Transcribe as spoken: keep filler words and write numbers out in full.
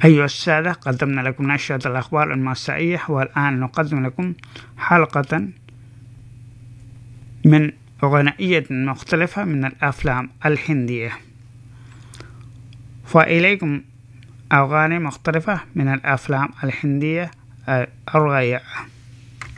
أيها السادة، قدمنا لكم نشرة الأخبار المسائية، والآن نقدم لكم حلقة من غنائية مختلفة من الأفلام الهندية. فإليكم أغاني مختلفة من الأفلام الهندية الرائعة.